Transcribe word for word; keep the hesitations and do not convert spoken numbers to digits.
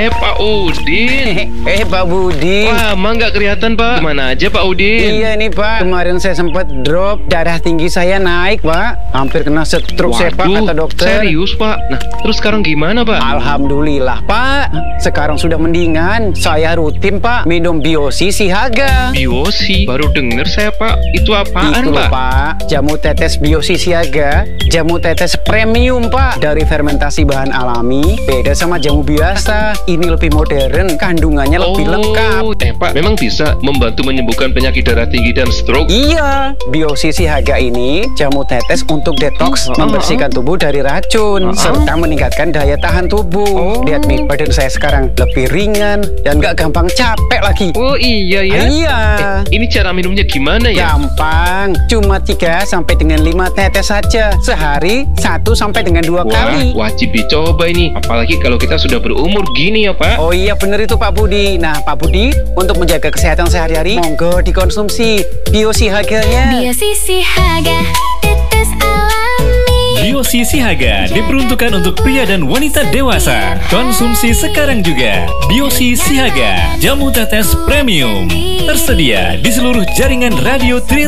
Eh, Pak Udin. Eh, Pak Budi. Wah, emang nggak kelihatan, Pak. Kemana aja, Pak Udin? Iya nih, Pak. Kemarin saya sempat drop, darah tinggi saya naik, Pak. Hampir kena stroke saya, Pak, kata dokter. Serius, Pak? Nah, terus sekarang gimana, Pak? Alhamdulillah, Pak. Sekarang sudah mendingan. Saya rutin, Pak, minum Biosi Sihaga. Biosi? Baru denger saya, Pak. Itu apaan, Itu loh, Pak? Pak. Jamu tetes Biosi Siaga. Jamu tetes premium, Pak. Dari fermentasi bahan alami. Beda sama jamu biasa. Ini lebih modern. Kandungannya lebih lengkap. Eh, Pak, memang bisa membantu menyembuhkan penyakit darah tinggi dan stroke? Iya, Biosi Sihaga ini jamu tetes untuk detoks, Uh, membersihkan tubuh dari racun, Uh, serta meningkatkan daya tahan tubuh. Oh. Lihat nih, badan saya sekarang lebih ringan dan nggak gampang capek lagi. Oh iya ya? Iya. Eh, ini cara minumnya gimana ya? Gampang, cuma tiga sampai dengan lima tetes saja. Sehari satu sampai dengan dua Wah, kali. wajib dicoba ini. Apalagi kalau kita sudah berumur gini ya, Pak. Oh iya, bener itu Pak Budi. Nah, Pak Budi, untuk menjaga kesehatan sehari-hari, monggo dikonsumsi Biosi Haganya. Biosi Sihaga, tetes alami. Biosi Sihaga diperuntukkan untuk pria dan wanita dewasa. Konsumsi sekarang juga. Biosi Sihaga, jamu tetes premium. Tersedia di seluruh jaringan radio Tri